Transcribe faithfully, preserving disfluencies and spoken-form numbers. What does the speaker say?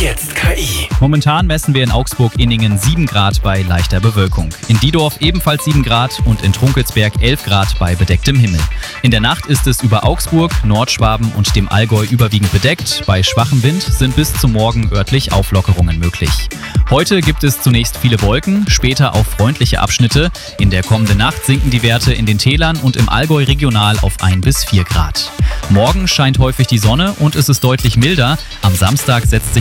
Jetzt K I. Momentan messen wir in Augsburg-Inningen sieben Grad bei leichter Bewölkung. In Diedorf ebenfalls sieben Grad und in Trunkelsberg elf Grad bei bedecktem Himmel. In der Nacht ist es über Augsburg, Nordschwaben und dem Allgäu überwiegend bedeckt. Bei schwachem Wind sind bis zum Morgen örtlich Auflockerungen möglich. Heute gibt es zunächst viele Wolken, später auch freundliche Abschnitte. In der kommenden Nacht sinken die Werte in den Tälern und im Allgäu regional auf ein bis vier Grad. Morgen scheint häufig die Sonne und es ist deutlich milder. Am Samstag setzt sich